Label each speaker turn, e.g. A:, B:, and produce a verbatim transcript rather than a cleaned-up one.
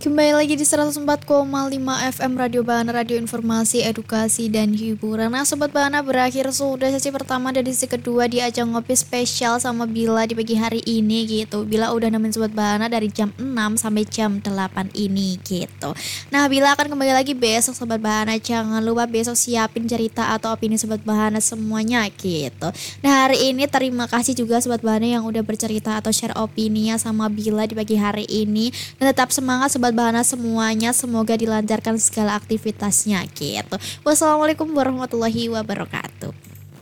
A: Kembali lagi di seratus empat koma lima F M Radio Bahana, radio informasi, edukasi, dan hiburan. Nah Sobat Bahana, berakhir sudah sesi pertama dan sesi kedua di ajang ngopi spesial sama Bila di pagi hari ini gitu. Bila udah nemenin Sobat Bahana dari jam enam sampai jam delapan ini gitu. Nah Bila akan kembali lagi besok Sobat Bahana. Jangan lupa besok siapin cerita atau opini Sobat Bahana semuanya gitu. Nah hari ini terima kasih juga Sobat Bahana yang udah bercerita atau share opininya sama Bila di pagi hari ini. Dan tetap semangat Sobat Bahana semuanya, semoga dilancarkan segala aktivitasnya gitu. Wassalamualaikum warahmatullahi wabarakatuh.